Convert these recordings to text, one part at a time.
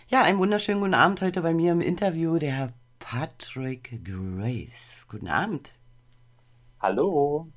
Ja, einen wunderschönen guten Abend heute bei mir im Interview, der Herr Patrick Grace. Guten Abend. Hallo.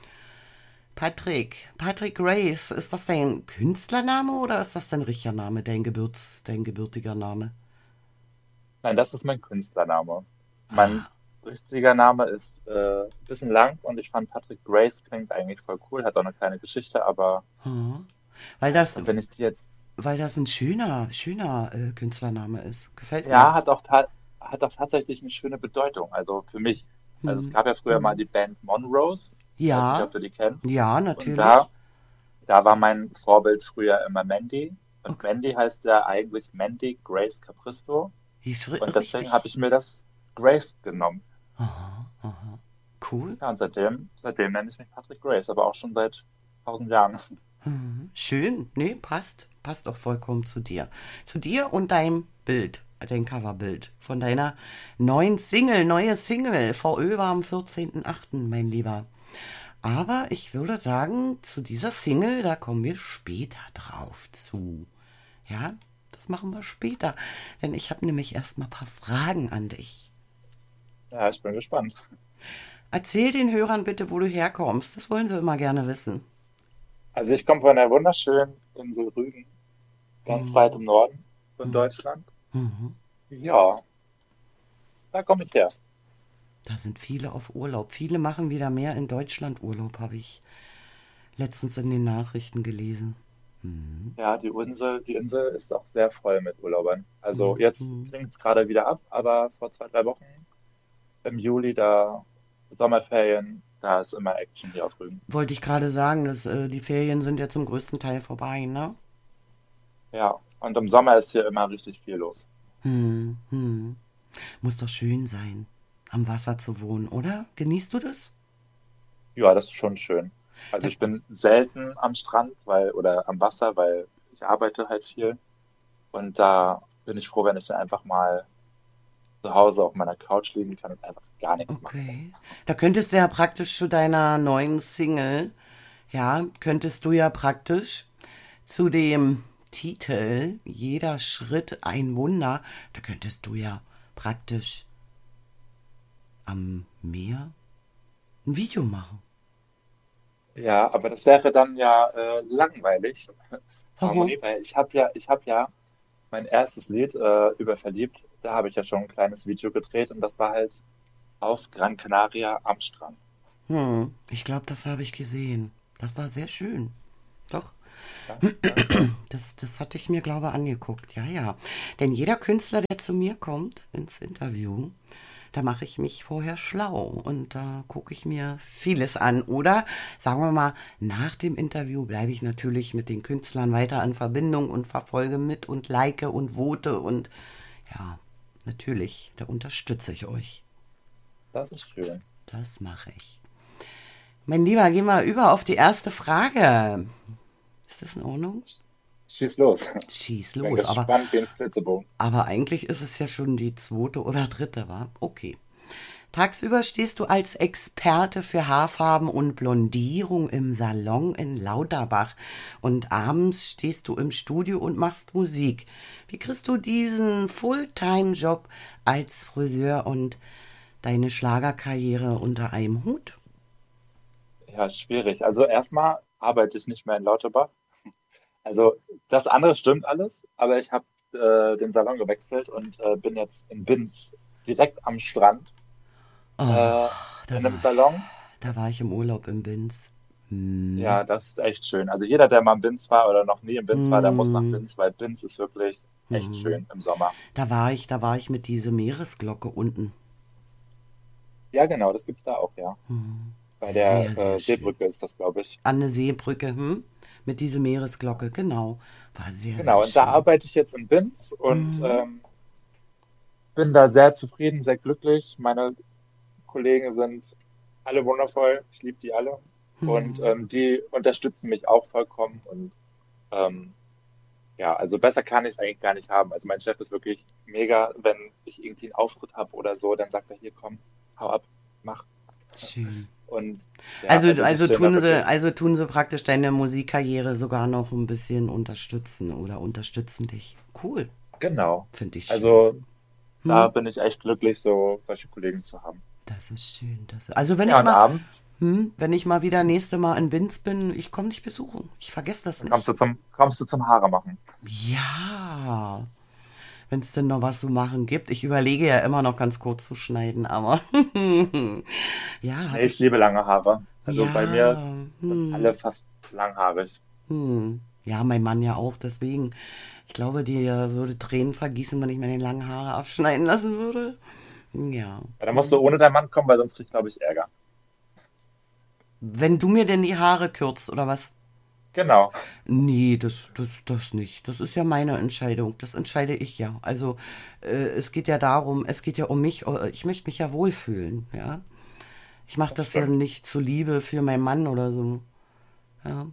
Patrick Grace, ist das dein Künstlername oder ist das dein richtiger Name, dein gebürtiger Name? Nein, das ist mein Künstlername. Mein Ah, richtiger Name ist ein bisschen lang und ich fand Patrick Grace klingt eigentlich voll cool, hat auch eine kleine Geschichte, aber hm. weil das, wenn ich die jetzt, weil das ein schöner Künstlername ist. Gefällt mir. ja, hat auch tatsächlich eine schöne Bedeutung, also für mich. Also es Hm. gab ja früher mal Hm. die Band Monrose, ich weiß nicht, Ja, ob du die kennst, ja, und natürlich. da war mein Vorbild früher immer Mandy und Okay. Mandy heißt ja eigentlich Mandy Grace Capristo und deswegen habe Richtig. ich mir das Grace genommen. Aha, aha. Cool. Ja, und seitdem nenne ich mich Patrick Grace, aber auch schon seit 1000 Jahren. Schön. Nee, passt. Passt auch vollkommen zu dir. Zu dir und deinem Bild, dein Coverbild von deiner neue Single. VÖ war am 14.08., mein Lieber. Aber ich würde sagen, zu dieser Single, da kommen wir später drauf zu. Ja, das machen wir später. Denn ich habe nämlich erst mal ein paar Fragen an dich. Ja, ich bin gespannt. Erzähl den Hörern bitte, wo du herkommst. Das wollen sie immer gerne wissen. Also ich komme von der wunderschönen Insel Rügen, ganz weit im Norden von Deutschland. Ja, da komme ich her. Da sind viele auf Urlaub. Viele machen wieder mehr in Deutschland Urlaub, habe ich letztens in den Nachrichten gelesen. Ja, die Insel ist auch sehr voll mit Urlaubern. Also jetzt klingt es gerade wieder ab, aber vor 2, 3 Wochen im Juli, da Sommerferien, da ist immer Action hier auf Rügen. Wollte ich gerade sagen, die Ferien sind ja zum größten Teil vorbei, ne? Ja, und im Sommer ist hier immer richtig viel los. Muss doch schön sein, am Wasser zu wohnen, oder? Genießt du das? Ja, das ist schon schön. Also Da, ich bin selten am Strand, oder am Wasser, weil ich arbeite halt viel. Und da bin ich froh, wenn ich dann einfach mal zu Hause auf meiner Couch liegen kann und einfach gar nichts machen muss. okay. Da könntest du ja praktisch zu deiner neuen Single, ja, könntest du ja praktisch zu dem Titel Jeder Schritt ein Wunder, da könntest du ja praktisch am Meer ein Video machen. Ja, aber das wäre dann ja langweilig, Warum? Harmonie, weil ich habe ja mein erstes Lied über verliebt, da habe ich ja schon ein kleines Video gedreht und das war halt auf Gran Canaria am Strand. Ich glaube, das habe ich gesehen. Das war sehr schön. Doch, Ja, danke. das hatte ich mir, glaube ich, angeguckt. Ja, ja. Denn jeder Künstler, der zu mir kommt ins Interview, da mache ich mich vorher schlau und da gucke ich mir vieles an. Oder sagen wir mal, nach dem Interview bleibe ich natürlich mit den Künstlern weiter in Verbindung und verfolge mit und like und vote und ja, natürlich, da unterstütze ich euch. Das ist schön. Das mache ich. Mein Lieber, gehen wir über auf die erste Frage. Ist das in Ordnung? Schieß los. Schieß Bin los, gespannt wie ein Flitzebogen. aber eigentlich ist es ja schon die zweite oder dritte, wa? Okay. Tagsüber stehst du als Experte für Haarfarben und Blondierung im Salon in Lauterbach und abends stehst du im Studio und machst Musik. Wie kriegst du diesen Fulltime-Job als Friseur und deine Schlagerkarriere unter einem Hut? Ja, schwierig. Also erstmal arbeite ich nicht mehr in Lauterbach. Also das andere stimmt alles, aber ich habe den Salon gewechselt und bin jetzt in Binz, direkt am Strand, Oh, äh, da in einem war, Salon. da war ich im Urlaub in Binz. Hm. Ja, das ist echt schön. Also jeder, der mal in Binz war oder noch nie in Binz war, der muss nach Hm. Binz, weil Binz ist wirklich echt schön im Sommer. Da war ich mit dieser Meeresglocke unten. Ja, genau, das gibt's da auch, ja. Bei der Sehr, sehr schön. Seebrücke ist das, glaube ich. An der Seebrücke, mit dieser Meeresglocke, genau. War sehr, sehr Genau, und da schön. arbeite ich jetzt in Binz und bin da sehr zufrieden, sehr glücklich. Meine Kollegen sind alle wundervoll. Ich liebe die alle. Und die unterstützen mich auch vollkommen. Und ähm, ja, also besser kann ich es eigentlich gar nicht haben. Also mein Chef ist wirklich mega. Wenn ich irgendwie einen Auftritt habe oder so, dann sagt er, hier, komm, hau ab, mach. Schön. Und ja, Also, also wir also stehen da tun sie, wirklich. also tun sie praktisch deine Musikkarriere sogar noch ein bisschen unterstützen oder unterstützen dich. Cool. Genau. Finde ich schön. Also da Hm? bin ich echt glücklich, so solche Kollegen zu haben. Das ist schön. Also wenn Ja, ich und mal, abends, wenn ich mal wieder nächste Mal in Binz bin, ich komme dich besuchen. Ich vergesse das dann nicht. kommst du zum Haare machen. Ja, wenn es denn noch was zu machen gibt. Ich überlege ja immer noch ganz kurz zu schneiden, aber ja, Nee, hatte ich ich. liebe lange Haare. Also bei mir Ja, sind alle fast langhaarig. ja, mein Mann ja auch. Deswegen, ich glaube, die würde Tränen vergießen, wenn ich mir die langen Haare abschneiden lassen würde. Ja. Ja, dann musst du ohne deinen Mann kommen, weil sonst krieg ich, glaube ich, Ärger. Wenn du mir denn die Haare kürzt, oder was? Genau, Nee, das nicht. Das ist ja meine Entscheidung. Das entscheide ich ja. Also es geht ja darum, es geht ja um mich. Ich möchte mich ja wohlfühlen, ja. Ich mache das das ja stimmt. nicht zur Liebe für meinen Mann oder so. Ja.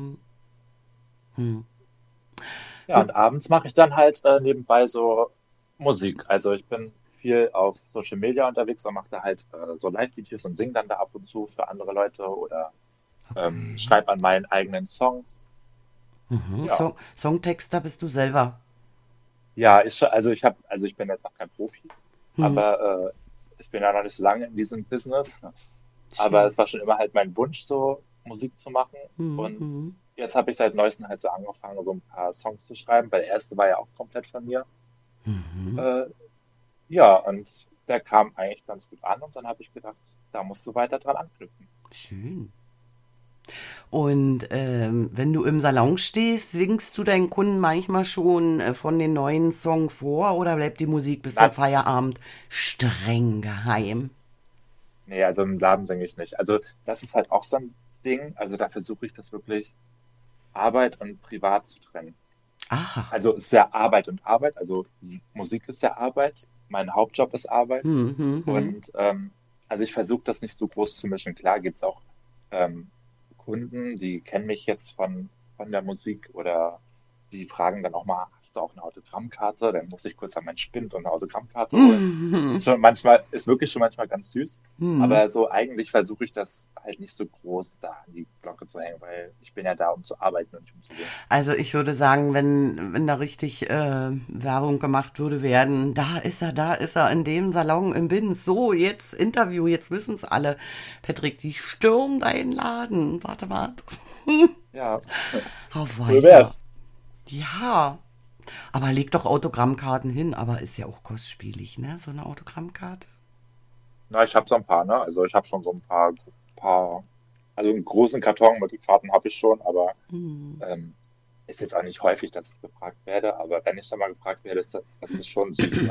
Ja, Du, und abends mache ich dann halt nebenbei so Musik. Also ich bin viel auf Social Media unterwegs und mache da halt so Live-Videos und singe dann da ab und zu für andere Leute oder okay. schreibe an meinen eigenen Songs. Ja, Songtexter bist du selber. ja, also ich bin jetzt noch kein Profi, aber ich bin ja noch nicht so lange in diesem Business. Aber Schön. es war schon immer halt mein Wunsch, so Musik zu machen. Und jetzt habe ich seit neuestem halt so angefangen, so ein paar Songs zu schreiben, weil der erste war ja auch komplett von mir. Äh, ja, und der kam eigentlich ganz gut an und dann habe ich gedacht, da musst du weiter dran anknüpfen. Schön. Und wenn du im Salon stehst, singst du deinen Kunden manchmal schon von den neuen Song vor oder bleibt die Musik bis zum Nein, Feierabend streng geheim? nee, also im Laden singe ich nicht. Also das ist halt auch so ein Ding. Also da versuche ich das wirklich Arbeit und Privat zu trennen. Aha. Also es ist ja Arbeit und Arbeit. Also Musik ist ja Arbeit. Mein Hauptjob ist Arbeit. Und also ich versuche das nicht so groß zu mischen. Klar gibt es auch ähm, Kunden, die kennen mich jetzt von der Musik oder die fragen dann auch mal, hast du auch eine Autogrammkarte? Dann muss ich kurz an meinen Spind und eine Autogrammkarte holen. Ist wirklich schon manchmal ganz süß. Aber so eigentlich versuche ich das halt nicht so groß da an die Glocke zu hängen, weil ich bin ja da, um zu arbeiten und nicht um zu singen. Also ich würde sagen, wenn da richtig Werbung gemacht würde werden, da ist er in dem Salon im Binz. So, jetzt Interview, jetzt wissen es alle. Patrick, die stürmen deinen Laden. Warte mal. Ja, Oh, cool weia. wär's. Ja, aber leg doch Autogrammkarten hin, aber ist ja auch kostspielig, ne? So eine Autogrammkarte. Na, ich habe so ein paar, ne? Also ich habe schon so ein also einen großen Karton mit den Karten habe ich schon, aber ist jetzt auch nicht häufig, dass ich gefragt werde. Aber wenn ich dann mal gefragt werde, das ist schon süß, ne?